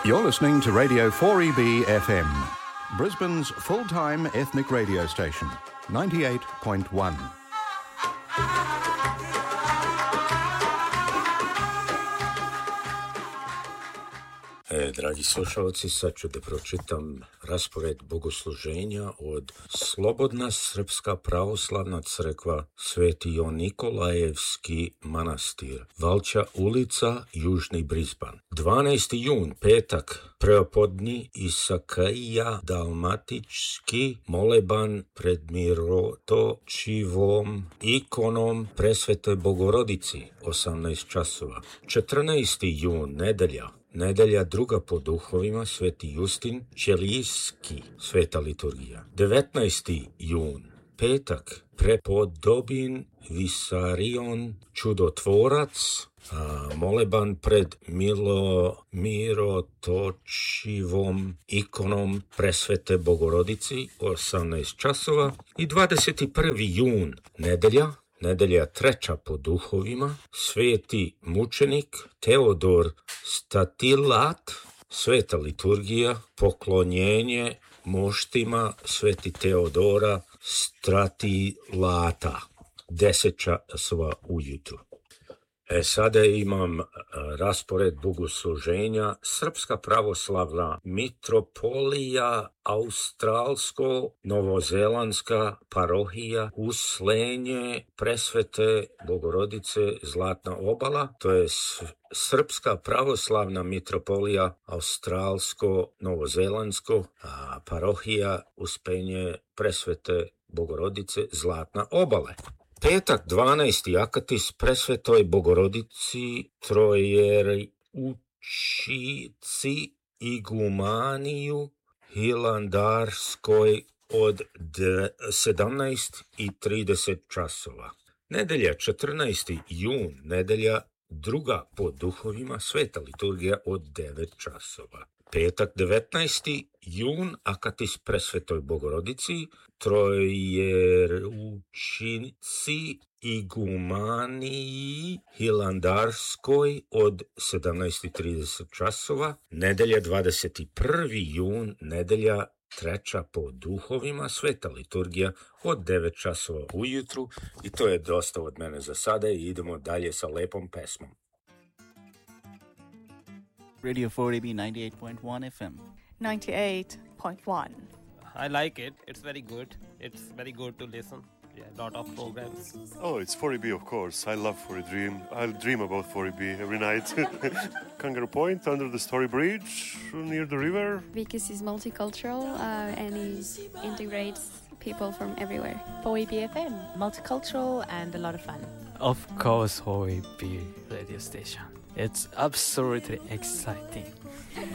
You're listening to Radio 4EB FM, Brisbane's full-time ethnic radio station, 98.1. Dragi slušalci, sad ću da pročitam raspored bogosluženja od Slobodna Srpska pravoslavna crkva Sveti Jon Nikolajevski manastir, Valča ulica, Južni Brisban. 12. jun, petak, preopodni Isakaija dalmatički moleban pred mirotočivom ikonom Presvetoj Bogorodici, 18 časova. 14. jun, Nedelja druga po duhovima, Sveti Justin Ćelijski, sveta liturgija. 19. jun, petak, prepodobin Visarion čudotvorac, moleban pred mirotočivom ikonom Presvete Bogorodici, 18 časova. I 21. jun, Nedelja treća po duhovima, Sveti mučenik Teodor Statilat, sveta liturgija, poklonjenje moštima Sveti Teodora Stratilata, 10 časova ujutru. Sada imam raspored bogosluženja Srpska pravoslavna mitropolija Australsko-Novozelandska parohija Uslenje Presvete Bogorodice Zlatna obala, to je Srpska pravoslavna mitropolija Australsko-Novozelandsko parohija Uspenje Presvete Bogorodice Zlatna obale. Petak 12. akatis Presvetoj Bogorodici Trojeručici igumaniju Hilandarskoj od 17:30 časova. Nedelja 14. jun, nedelja druga po duhovima, sveta liturgija od 9 časova. Petak 19. jun, akatis Presvetoj Bogorodici Trojeručici igumaniji Hilandarskoj od 17:30 časova. Nedelja 21. jun, nedelja treća po duhovima, sveta liturgija od 9 časova ujutru. I to je dosta od mene za sada i idemo dalje sa lepom pesmom. Radio 4EB 98.1 FM. 98.1. I like it. It's very good. It's very good to listen. Yeah, a lot of programs. Oh, it's 4EB, of course. I love 4EB. I'll dream about 4EB every night. Kangaroo Point, under the Story Bridge, near the river. Because it's multicultural and it integrates people from everywhere. 4EB FM. Multicultural and a lot of fun. Of course, 4EB radio station. It's absolutely exciting.